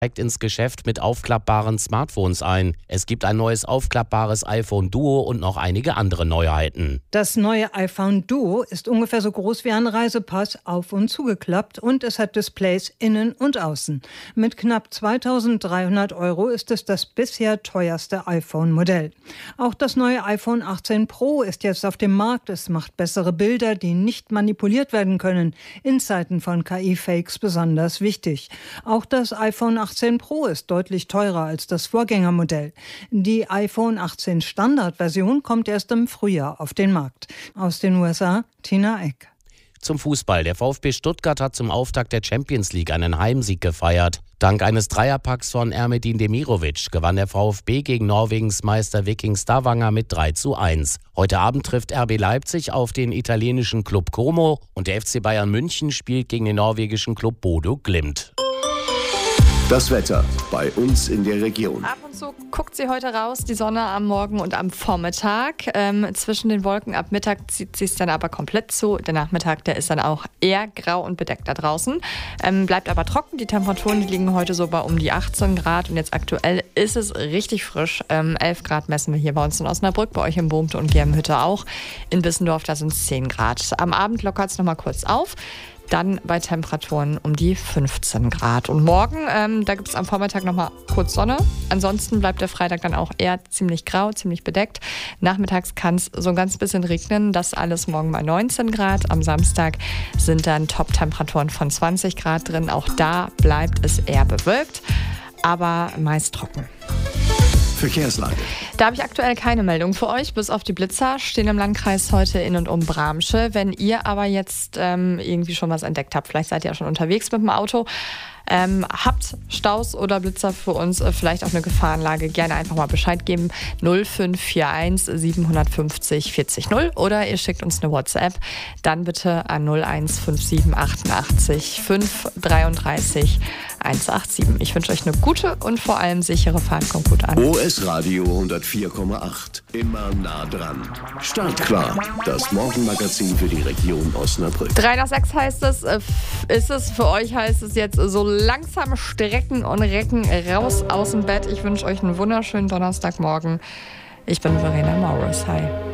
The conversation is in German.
steigt ins Geschäft mit aufklappbaren Smartphones ein. Es gibt ein neues aufklappbares iPhone Duo und noch einige andere Neuheiten. Das neue iPhone Duo ist ungefähr so groß wie ein Reisepass, auf- und zugeklappt, und es hat Displays innen und außen. Mit knapp 2.300 € ist es das bisher teuerste iPhone-Modell. Auch das neue iPhone 18 Pro ist jetzt auf dem Markt. Es macht bessere Bilder, die nicht manipuliert werden können. In Zeiten von KI-Fakes besonders wichtig. Auch das iPhone 18 Pro ist deutlich teurer als das Vorgängermodell. Die iPhone 18 Standardversion kommt erst im Frühjahr auf den Markt. Aus den USA, Tina Eck. Zum Fußball. Der VfB Stuttgart hat zum Auftakt der Champions League einen Heimsieg gefeiert. Dank eines Dreierpacks von Ermedin Demirovic gewann der VfB gegen Norwegens Meister Viking Stavanger mit 3:1. Heute Abend trifft RB Leipzig auf den italienischen Club Como und der FC Bayern München spielt gegen den norwegischen Club Bodø Glimt. Das Wetter bei uns in der Region. Ab und zu guckt sie heute raus, die Sonne am Morgen und am Vormittag. Zwischen den Wolken ab Mittag zieht sie es dann aber komplett zu. Der Nachmittag, der ist dann auch eher grau und bedeckt da draußen. Bleibt aber trocken. Die Temperaturen, die liegen heute so bei um die 18 Grad. Und jetzt aktuell ist es richtig frisch. 11 Grad messen wir hier bei uns in Osnabrück, bei euch in Bohmte und Germhütte auch. In Wissendorf, da sind es 10 Grad. Am Abend lockert es nochmal kurz auf. Dann bei Temperaturen um die 15 Grad. Und morgen, da gibt es am Vormittag nochmal kurz Sonne. Ansonsten bleibt der Freitag dann auch eher ziemlich grau, ziemlich bedeckt. Nachmittags kann es so ein ganz bisschen regnen. Das alles morgen bei 19 Grad. Am Samstag sind dann Top-Temperaturen von 20 Grad drin. Auch da bleibt es eher bewölkt, aber meist trocken. Verkehrslage. Da habe ich aktuell keine Meldung für euch. Bis auf die Blitzer stehen im Landkreis heute in und um Bramsche. Wenn ihr aber jetzt irgendwie schon was entdeckt habt, vielleicht seid ihr ja schon unterwegs mit dem Auto, habt Staus oder Blitzer für uns, vielleicht auch eine Gefahrenlage, gerne einfach mal Bescheid geben. 0541 750 40 0 oder ihr schickt uns eine WhatsApp. Dann bitte an 0157 88 533 187. Ich wünsche euch eine gute und vor allem sichere Fahrt. Kommt gut an. OS Radio 104,8. Immer nah dran. Startklar. Das Morgenmagazin für die Region Osnabrück. 3 nach 6 heißt es, ist es für euch, heißt es jetzt so langsam strecken und recken raus aus dem Bett. Ich wünsche euch einen wunderschönen Donnerstagmorgen. Ich bin Verena Maurus. Hi.